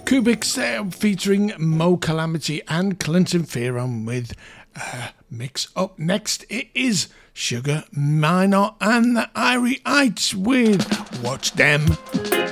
Kubik's featuring Mo Calamity and Clinton Fearon with mix. Up next, it is Sugar Minor and the Irie Ites with Watch Them.